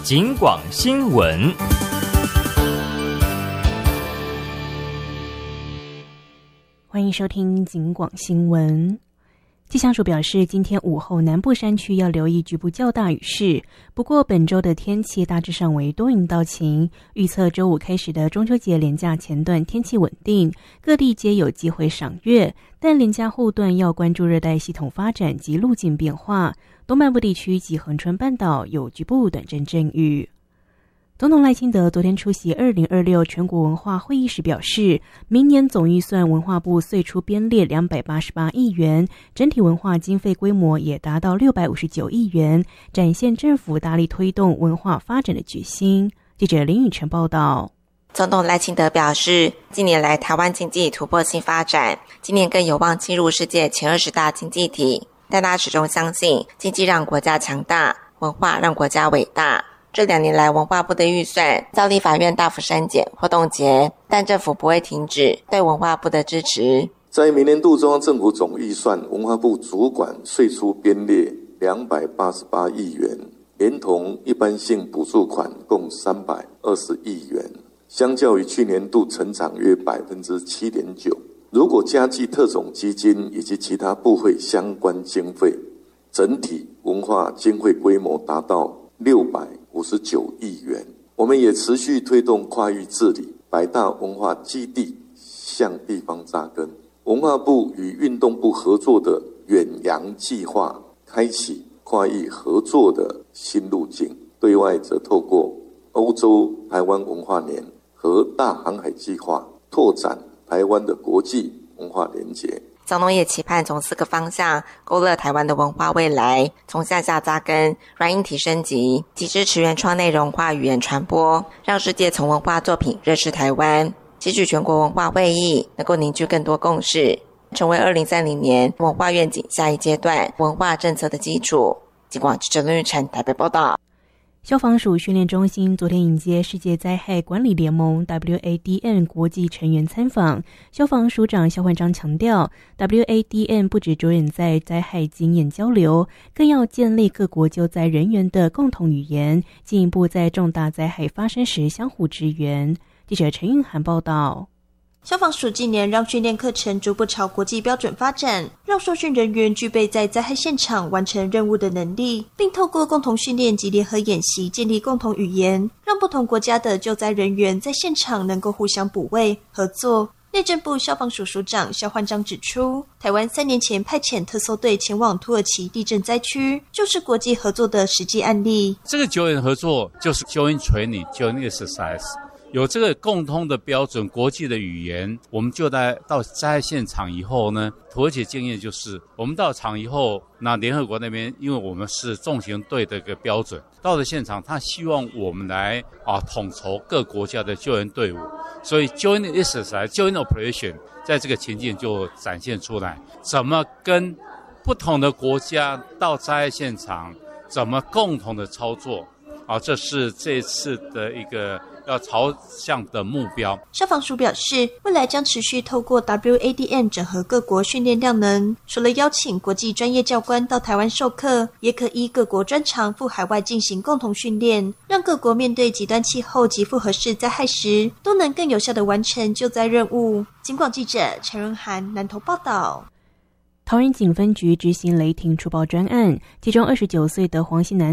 警广新闻。 欢迎收听警广新闻。气象署表示，今天午后南部山区要留意局部较大雨势，不过本周的天气大致上为多云到晴，预测周五开始的中秋节连假前段天气稳定，各地皆有机会赏月，但连假后段要关注热带系统发展及路径变化，东半部地区及恒春半岛有局部短阵阵雨。总统赖清德昨天出席2026全国文化会议时表示，明年总预算文化部岁出编列288亿元，整体文化经费规模也达到659亿元，展现政府大力推动文化发展的决心。记者林宇晨报道。 总统赖清德表示，近年来台湾经济突破性发展，今年更有望进入世界前20大经济体，但他始终相信经济让国家强大，文化让国家伟大。这2年来，文化部的预算遭立法院大幅删减或冻结，但政府不会停止对文化部的支持。 在明年度中央政府总预算，文化部主管岁出编列288亿元，连同一般性补助款共320亿元，相较于去年度成长约 7.9%。如果加计特种基金以及其他部会相关经费，整体文化经费规模达到659亿元。我们也持续推动跨域治理，100大文化基地向地方扎根。文化部与运动部合作的远洋计划，开启跨域合作的新路径。对外则透过欧洲台湾文化年和大航海计划，拓展台湾的国际文化连结。 总统也期盼从4个方向勾勒台湾的文化未来，从向下扎根、软硬体升级，及支持原创内容化语言传播，让世界从文化作品认识台湾。期许全国文化会议能够凝聚更多共识，成为2030年文化愿景下一阶段文化政策的基础。警广记者林玉成台北报道。 消防署训练中心昨天迎接世界灾害管理联盟 WADN 国际成员参访，消防署长肖焕章强调， WADN 不只着眼在灾害经验交流，更要建立各国救灾人员的共同语言，进一步在重大灾害发生时相互支援。记者陈韵涵报道。 消防署近年让训练课程逐步朝国际标准发展，让受训人员具备在灾害现场完成任务的能力，并透过共同训练及联合演习建立共同语言，让不同国家的救灾人员在现场能够互相补位合作。内政部消防署署长肖焕章指出，台湾3年前派遣特搜队前往土耳其地震灾区，就是国际合作的实际案例。 这个救援合作就是 Joint Training Joint Exercise，有这个共通的标准，国际的语言，我们就到灾害现场以后呢，土耳其经验就是我们到场以后，那联合国那边因为我们是重型队的一个标准，到了现场他希望我们来统筹各国家的救援队伍，所以 Joint Exercise Joint Operation 在这个情境就展现出来，怎么跟不同的国家到灾害现场，怎么共同的操作这是这次的一个要朝向的目标。 消防署表示，未来将持续透过 WADN 整合各国训练量能，除了邀请国际专业教官到台湾授课，也可依各国专长赴海外进行共同训练，让各国面对极端气候及复合式灾害时，都能更有效地完成救灾任务。警广记者陈润涵南投报道。 桃园警分局执行雷霆除暴专案，其中29岁的黄姓男